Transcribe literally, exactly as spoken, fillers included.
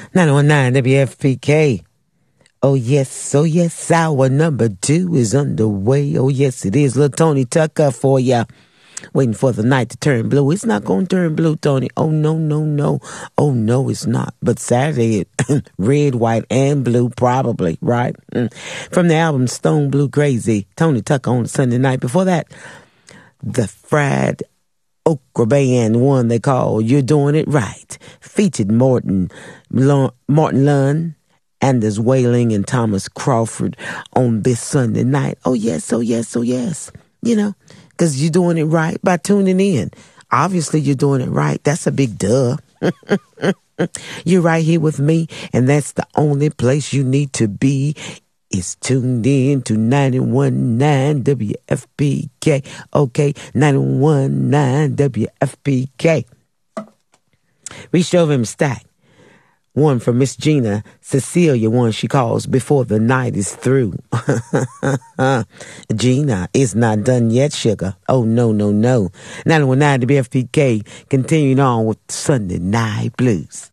nine one nine W F P K. Oh, yes, oh, yes, hour number two is underway. Oh, yes, it is. Little Tony Tucker for ya. Waiting for the night to turn blue. It's not going to turn blue, Tony. Oh, no, no, no. Oh, no, it's not. But Saturday, red, white, and blue, probably, right? Mm. From the album Stone Blue Crazy, Tony Tucker on Sunday night. Before that, the Fried Okra Band, one they call You're Doing It Right, featured Morton, L- Martin Lunn, Anders Whaling, and Thomas Crawford on this Sunday night. Oh, yes, oh, yes, oh, yes. You know, because you're doing it right by tuning in. Obviously, you're doing it right. That's a big duh. You're right here with me, and that's the only place you need to be. Is tuned in to ninety-one point nine W F P K. Okay, ninety-one point nine W F P K. Reached over and stacked. One from Miss Gina, Cecilia, one she calls Before the Night is Through. Gina, it's not done yet, sugar. Oh, no, no, no. ninety-one point nine W F P K, continuing on with Sunday Night Blues.